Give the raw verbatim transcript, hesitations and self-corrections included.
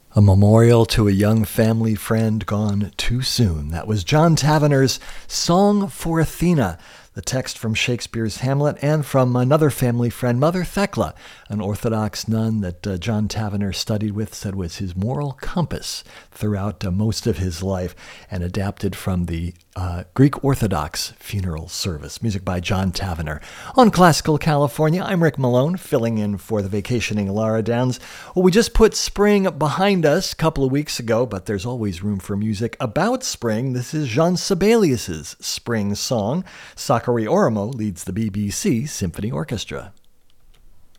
A memorial to a young family friend gone too soon. That was John Tavener's Song for Athena, the text from Shakespeare's Hamlet, and from another family friend, Mother Thecla, an Orthodox nun that uh, John Tavener studied with, said was his moral compass throughout uh, most of his life, and adapted from the uh, Greek Orthodox funeral service. Music by John Tavener. On Classical California, I'm Rick Malone, filling in for the vacationing Laura Downs. Well, we just put spring behind us a couple of weeks ago, but there's always room for music about spring. This is Jean Sibelius's spring song. Sakari Oramo leads the B B C Symphony Orchestra.